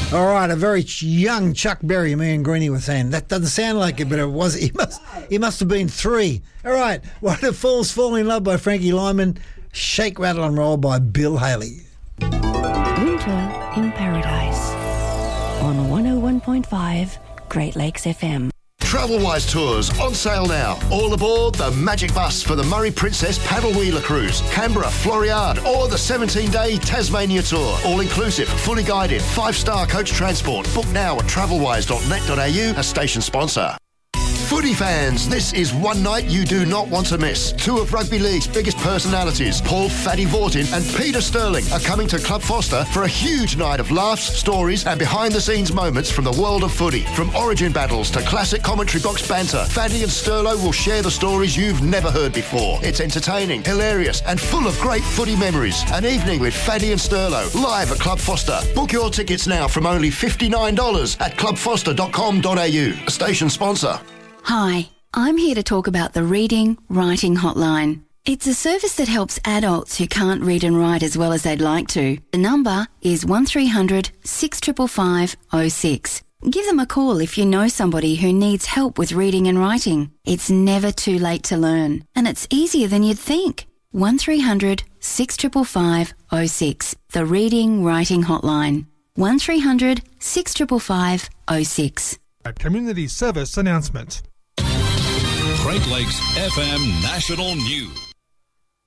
All right, a very young Chuck Berry, me and Greenie were saying. That doesn't sound like it, but it was. He must have been 3. All right, Waterfalls, Fall in Love by Frankie Lyman, Shake, Rattle and Roll by Bill Haley. Winter in Paradise on 101.5 Great Lakes FM. Travelwise Tours on sale now. All aboard the Magic Bus for the Murray Princess Paddle Wheeler Cruise, Canberra, Floriade, or the 17-day Tasmania Tour. All inclusive, fully guided, 5-star coach transport. Book now at travelwise.net.au, a station sponsor. Footy fans, this is one night you do not want to miss. 2 of rugby league's biggest personalities, Paul Fatty Vortin and Peter Sterling, are coming to Club Foster for a huge night of laughs, stories and behind-the-scenes moments from the world of footy. From origin battles to classic commentary box banter, Fatty and Sterlo will share the stories you've never heard before. It's entertaining, hilarious and full of great footy memories. An evening with Fatty and Sterlo, live at Club Foster. Book your tickets now from only $59 at clubfoster.com.au, a station sponsor. Hi, I'm here to talk about the Reading Writing Hotline. It's a service that helps adults who can't read and write as well as they'd like to. The number is 1300 655 06. Give them a call if you know somebody who needs help with reading and writing. It's never too late to learn, and it's easier than you'd think. 1300 655 06. The Reading Writing Hotline. 1300 655 06. A community service announcement. Great Lakes FM National News.